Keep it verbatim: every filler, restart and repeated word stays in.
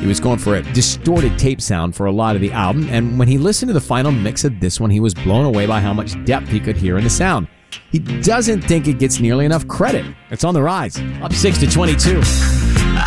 He was going for a distorted tape sound for a lot of the album, and when he listened to the final mix of this one, he was blown away by how much depth he could hear in the sound. He doesn't think it gets nearly enough credit. It's on the rise, up six to twenty-two.